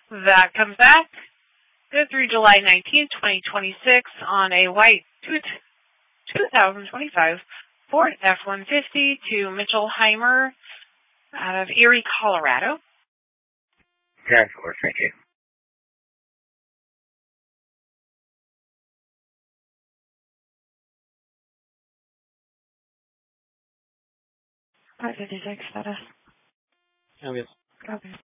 That comes back. Good through July 19th, 2026 on a white 2025 Ford F-150 to Mitchell Heimer out of Erie, Colorado. 10-4, thank you. $556, Feta. Copy. Copy.